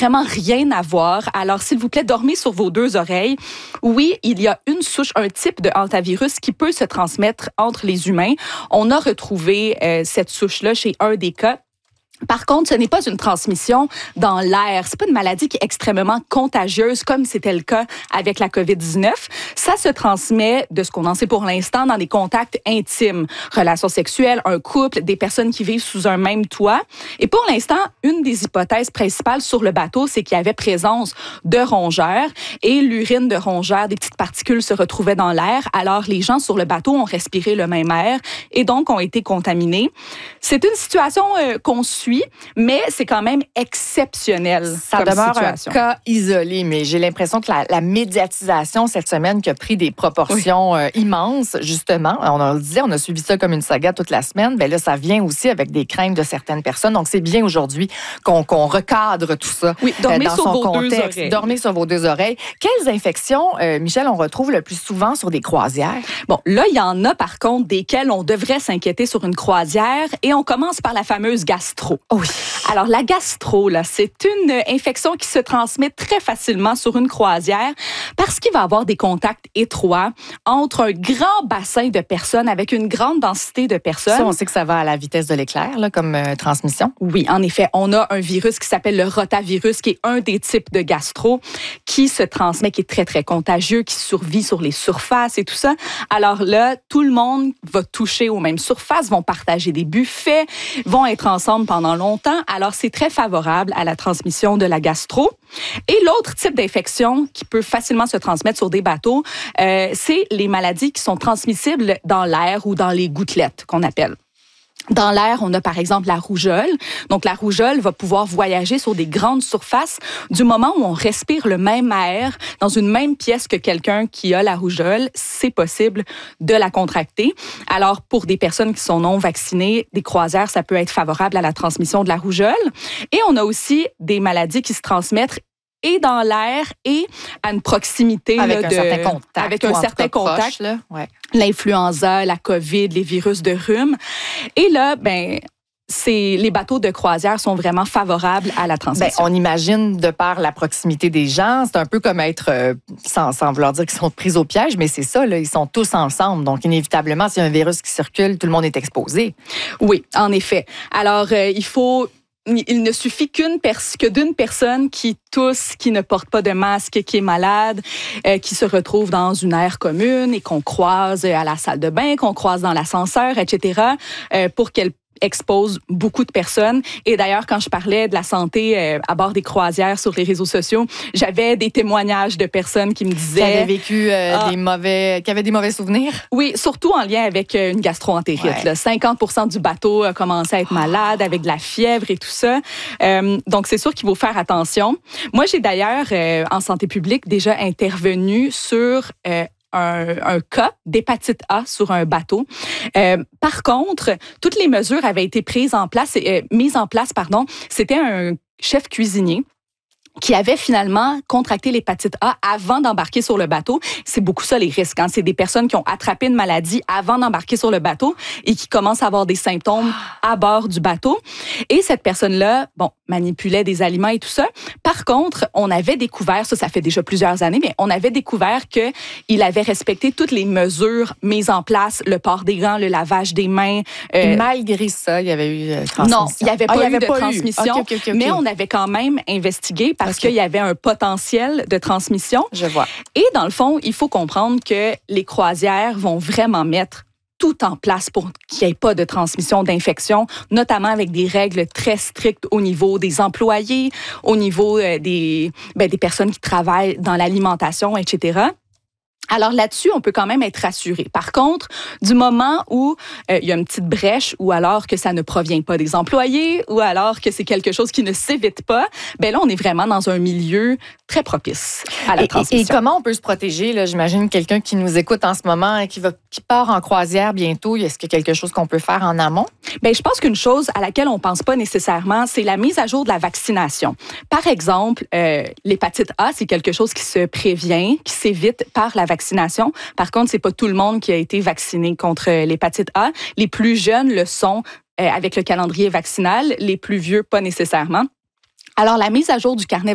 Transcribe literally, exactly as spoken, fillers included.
vraiment rien à voir. Alors, s'il vous plaît, dormez sur vos deux oreilles. Oui, il y a une souche, un type de hantavirus qui peut se transmettre entre les humains. On a retrouvé euh, cette souche-là chez un des cas. Par contre, ce n'est pas une transmission dans l'air. C'est pas une maladie qui est extrêmement contagieuse, comme c'était le cas avec la covid dix-neuf. Ça se transmet, de ce qu'on en sait pour l'instant, dans des contacts intimes, relations sexuelles, un couple, des personnes qui vivent sous un même toit. Et pour l'instant, une des hypothèses principales sur le bateau, c'est qu'il y avait présence de rongeurs et l'urine de rongeurs, des petites particules se retrouvaient dans l'air. Alors, les gens sur le bateau ont respiré le même air et donc ont été contaminés. C'est une situation euh, qu'on suit, mais c'est quand même exceptionnel. Ça comme demeure situation. un cas isolé, mais j'ai l'impression que la, la médiatisation cette semaine qui a pris des proportions oui. euh, immenses, justement, on le disait, on a suivi ça comme une saga toute la semaine, bien là, ça vient aussi avec des craintes de certaines personnes. Donc, c'est bien aujourd'hui qu'on, qu'on recadre tout ça oui, dormez euh, dans sur son vos contexte. Deux oreilles. Dormez sur vos deux oreilles. Quelles infections, euh, Michel, on retrouve le plus souvent sur des croisières? Bon, là, il y en a, par contre, desquelles on devrait s'inquiéter sur une croisière et on commence par la fameuse gastro. Oui. Alors, la gastro, là, c'est une infection qui se transmet très facilement sur une croisière parce qu'il va y avoir des contacts étroits entre un grand bassin de personnes avec une grande densité de personnes. Ça, on sait que ça va à la vitesse de l'éclair, là, comme euh, transmission. Oui, en effet. On a un virus qui s'appelle le rotavirus, qui est un des types de gastro, qui se transmet, qui est très, très contagieux, qui survit sur les surfaces et tout ça. Alors là, tout le monde va toucher aux mêmes surfaces, vont partager des buffets, vont être ensemble pendant longtemps. Alors, c'est très favorable à la transmission de la gastro. Et l'autre type d'infection qui peut facilement se transmettre sur des bateaux, euh, c'est les maladies qui sont transmissibles dans l'air ou dans les gouttelettes, qu'on appelle. Dans l'air, on a par exemple la rougeole. Donc, la rougeole va pouvoir voyager sur des grandes surfaces du moment où on respire le même air dans une même pièce que quelqu'un qui a la rougeole. C'est possible de la contracter. Alors, pour des personnes qui sont non vaccinées, des croisières, ça peut être favorable à la transmission de la rougeole. Et on a aussi des maladies qui se transmettent et dans l'air et à une proximité avec là, un de, certain contact, avec un certain contact. Proche, là. Ouais. L'influenza, la COVID, les virus de rhume. Et là, ben, c'est, les bateaux de croisière sont vraiment favorables à la transmission. Ben, on imagine, de par la proximité des gens, c'est un peu comme être, euh, sans, sans vouloir dire qu'ils sont pris au piège, mais c'est ça, là, ils sont tous ensemble. Donc, inévitablement, s'il y a un virus qui circule, tout le monde est exposé. Oui, en effet. Alors, euh, il faut... Il ne suffit qu'une pers- que d'une personne qui tousse, qui ne porte pas de masque, qui est malade, euh, qui se retrouve dans une aire commune et qu'on croise à la salle de bain, qu'on croise dans l'ascenseur, et cetera, euh, pour qu'elle expose beaucoup de personnes. Et d'ailleurs, quand je parlais de la santé euh, à bord des croisières sur les réseaux sociaux, j'avais des témoignages de personnes qui me disaient... Qui avaient vécu euh, ah, des mauvais... qui avaient des mauvais souvenirs? Oui, surtout en lien avec une gastro-entérite. Ouais. Là. cinquante pour cent du bateau a commencé à être malade, avec de la fièvre et tout ça. Euh, donc, c'est sûr qu'il faut faire attention. Moi, j'ai d'ailleurs, euh, en santé publique, déjà intervenu sur... Euh, Un, un cas d'hépatite A sur un bateau. Euh, par contre, toutes les mesures avaient été prises en place, euh, mises en place, pardon. C'était un chef cuisinier qui avait finalement contracté l'hépatite A avant d'embarquer sur le bateau. C'est beaucoup ça, les risques. Hein? C'est des personnes qui ont attrapé une maladie avant d'embarquer sur le bateau et qui commencent à avoir des symptômes à bord du bateau. Et cette personne-là, bon, manipulait des aliments et tout ça. Par contre, on avait découvert, ça, ça fait déjà plusieurs années, mais on avait découvert qu'il avait respecté toutes les mesures mises en place, le port des gants, le lavage des mains. Euh... Malgré ça, il y avait eu euh, transmission. Non, il n'y avait pas ah, eu avait de pas transmission, eu. Okay, okay, okay. mais on avait quand même investigué parce okay. qu'il y avait un potentiel de transmission. Je vois. Et dans le fond, il faut comprendre que les croisières vont vraiment mettre tout en place pour qu'il n'y ait pas de transmission d'infection, notamment avec des règles très strictes au niveau des employés, au niveau euh, des, ben, des personnes qui travaillent dans l'alimentation, et cetera. Alors là-dessus, on peut quand même être rassuré. Par contre, du moment où euh, il y a une petite brèche ou alors que ça ne provient pas des employés ou alors que c'est quelque chose qui ne s'évite pas, ben là, on est vraiment dans un milieu très propice à la et, transmission. Et, et comment on peut se protéger? Là? J'imagine quelqu'un qui nous écoute en ce moment et qui, va, qui part en croisière bientôt. Est-ce qu'il y a quelque chose qu'on peut faire en amont? Bien, je pense qu'une chose à laquelle on ne pense pas nécessairement, c'est la mise à jour de la vaccination. Par exemple, euh, l'hépatite A, c'est quelque chose qui se prévient, qui s'évite par la vaccination. Vaccination. Par contre, c'est pas tout le monde qui a été vacciné contre l'hépatite A. Les plus jeunes le sont euh, avec le calendrier vaccinal, les plus vieux pas nécessairement. Alors, la mise à jour du carnet